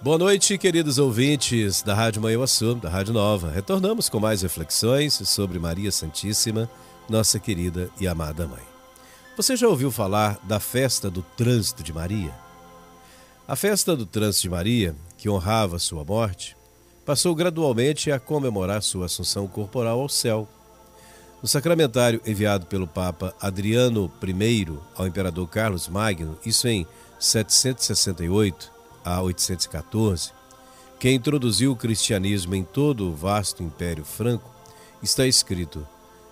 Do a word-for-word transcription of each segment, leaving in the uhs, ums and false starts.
Boa noite, queridos ouvintes da Rádio Manhuaçu, da Rádio Nova. Retornamos com mais reflexões sobre Maria Santíssima, nossa querida e amada mãe. Você já ouviu falar da festa do trânsito de Maria? A festa do trânsito de Maria, que honrava sua morte, passou gradualmente a comemorar sua assunção corporal ao céu. No sacramentário enviado pelo Papa Adriano I ao imperador Carlos Magno, isso em setecentos e sessenta e oito a oitocentos e quatorze, que introduziu o cristianismo em todo o vasto Império Franco, está escrito: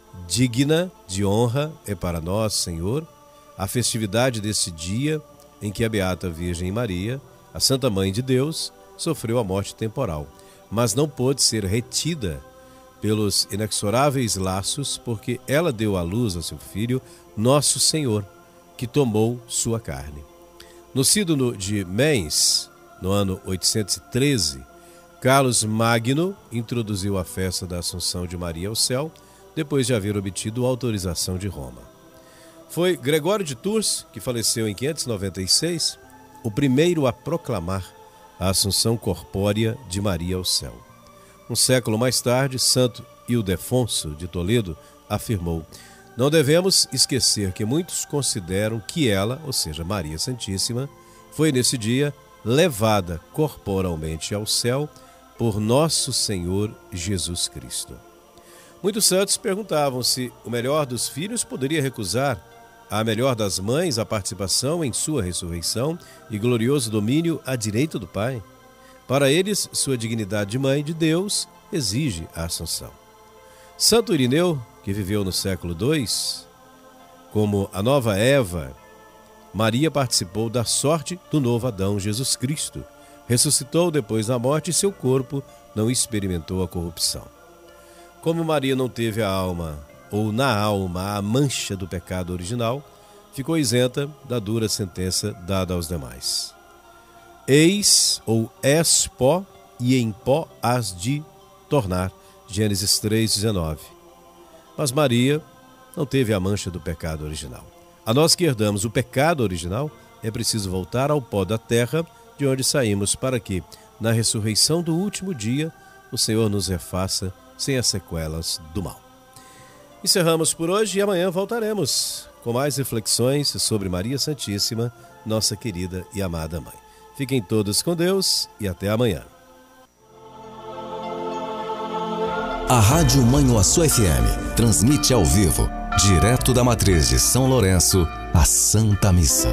digna de honra é para nós, Senhor, a festividade desse dia em que a Beata Virgem Maria, a Santa Mãe de Deus, sofreu a morte temporal, mas não pôde ser retida pelos inexoráveis laços, porque ela deu à luz a seu Filho, nosso Senhor, que tomou sua carne. No sínodo de Mainz, no ano oitocentos e treze, Carlos Magno introduziu a festa da Assunção de Maria ao céu, depois de haver obtido autorização de Roma. Foi Gregório de Tours, que faleceu em quinhentos e noventa e seis, o primeiro a proclamar a Assunção corpórea de Maria ao céu. Um século mais tarde, Santo Ildefonso de Toledo afirmou: não devemos esquecer que muitos consideram que ela, ou seja, Maria Santíssima, foi nesse dia levada corporalmente ao céu por nosso Senhor Jesus Cristo. Muitos santos perguntavam se o melhor dos filhos poderia recusar à melhor das mães a participação em sua ressurreição e glorioso domínio à direita do Pai. Para eles, sua dignidade de mãe de Deus exige a Assunção. Santo Irineu, que viveu no século dois, como a nova Eva, Maria participou da sorte do novo Adão, Jesus Cristo. Ressuscitou depois da morte e seu corpo não experimentou a corrupção. Como Maria não teve a alma, ou na alma, a mancha do pecado original, ficou isenta da dura sentença dada aos demais. Eis, ou és pó, e em pó has de tornar. Gênesis três, dezenove. Mas Maria não teve a mancha do pecado original. A nós que herdamos o pecado original, é preciso voltar ao pó da terra, de onde saímos, para que, na ressurreição do último dia, o Senhor nos refaça sem as sequelas do mal. Encerramos por hoje e amanhã voltaremos com mais reflexões sobre Maria Santíssima, nossa querida e amada mãe. Fiquem todos com Deus e até amanhã. A Rádio Manhuaçu F M transmite ao vivo, direto da matriz de São Lourenço, a Santa Missa.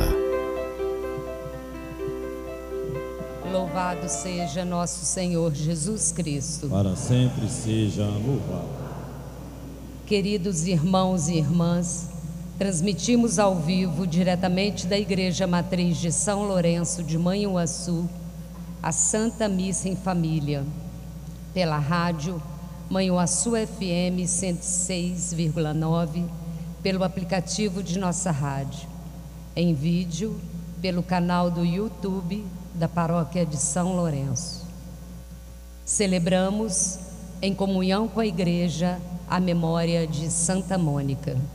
Louvado seja nosso Senhor Jesus Cristo. Para sempre seja louvado. Queridos irmãos e irmãs, transmitimos ao vivo, diretamente da Igreja Matriz de São Lourenço de Manhuaçu, a Santa Missa em Família, pela rádio Manhuaçu F M cento e seis vírgula nove, pelo aplicativo de nossa rádio, em vídeo pelo canal do YouTube da Paróquia de São Lourenço. Celebramos, em comunhão com a Igreja, a memória de Santa Mônica.